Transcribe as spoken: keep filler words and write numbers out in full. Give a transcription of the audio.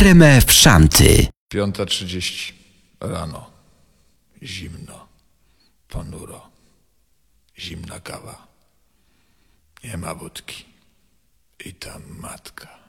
R M F Szanty. Piąta trzydzieści rano. Zimno. Ponuro. Zimna kawa. Nie ma wódki. I ta matka.